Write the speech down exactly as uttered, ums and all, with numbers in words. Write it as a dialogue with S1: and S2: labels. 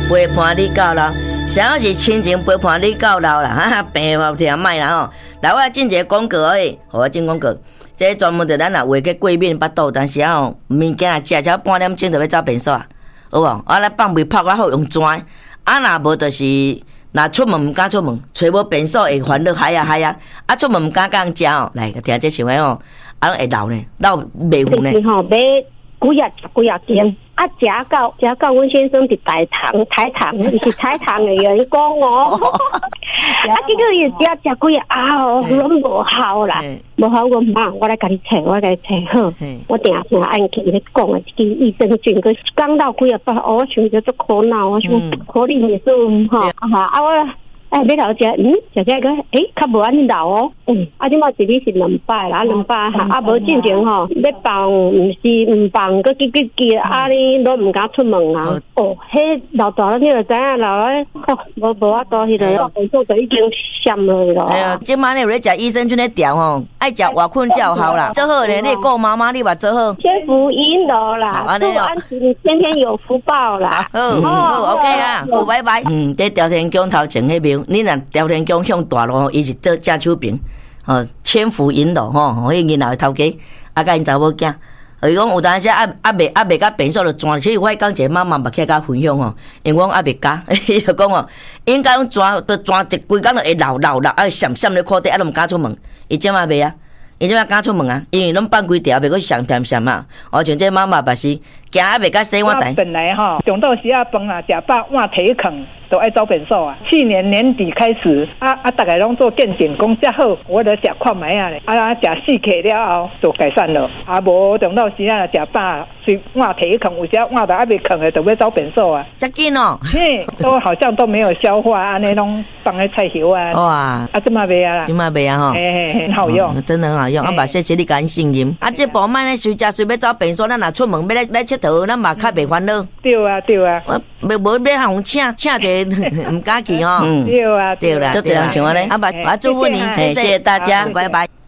S1: 陪伴你到老，想要是亲情陪伴你到老啦，哈哈，病嘛听卖啦吼。来，我来进一个广告而已，互我进广告。这专门着咱若画个过敏巴肚，但是啊吼，物件啊食超半点钟就要走便所啊，好无？啊来放胃泡较好用泉，啊若无就是若出门毋敢出门，找无便所会烦恼嗨啊嗨啊，啊出门毋敢甲人食哦。来，听这唱的哦，啊会老呢，老袂糊呢。
S2: 吼，买几啊十几啊件。啊，食到食到，阮先生伫台糖台糖，伊是台糖的员工哦。啊，结果伊食食几啊哦，拢无效啦，无效我妈，我来甲你找，我来找好。我定定按去咧讲的，这个益生菌，佮讲到几啊百，我想着足苦恼，我想可怜的是吼，啊啊我。哎，要老食，嗯，食食个，诶，较无安尼老哦，嗯，啊，即马一日是两摆啦，两摆哈，啊，无进前吼，要放，毋是毋放，佮急急急，啊，你都毋敢出门啊，哦，迄老大了，你就知影老咧，哦，无无法度迄个，工作就已经闪落去咯。
S1: 哎呀，即马你有咧食益生菌咧调吼，爱食活困才有效啦，做好咧，你顾妈妈，你嘛做好。
S2: 天福引导啦，祝安琪天天有福报啦。
S1: 好，好 ，OK 啊，好，拜拜。嗯，这朝天宫头前迄边。你若朝天宫向大路，伊是做正手边，吼千福引路吼，吼迄囡仔的头家，啊甲因查某囝，伊讲有当时啊啊未啊未甲便所就转，其实我讲一个妈妈嘛起来甲分享吼，因为我啊未加，伊就讲吼，应该用转，都转一规工就会老老老，啊闪闪咧裤底，啊都毋敢出门，伊即马未啊。伊即摆敢出门啊？因为拢放几条，袂阁上偏上嘛。我像这妈妈也是，行啊袂甲洗碗台。
S3: 本来吼，上到时啊饭啊，食饱换体坑，都爱走便所啊。去年年底开始，啊啊，大家拢做健检讲遮好，我著食看卖啊咧。啊啊，食四克了后就改善了。啊无上到时啊食饱，随换体坑，有时换到还袂坑的，就要走便所啊。
S1: 遮紧哦，
S3: 嘿，都好像都没有消化，安尼拢放在菜油啊。
S1: 哇，
S3: 啊，即马袂啊啦，
S1: 即马袂啊吼，
S3: 嘿嘿，很好用，
S1: 真的很好用。啊，嘛谢谢你敢信任。啊，这步摆咧随食随要走便所，咱若出门要来来佚佗，咱嘛较袂烦恼。
S3: 对啊，对啊。
S1: 无无要互请请一个，唔敢去吼。
S3: 对啊，
S1: 对啦，就这样像安尼。啊，嘛，我祝福你，谢谢大家，拜拜。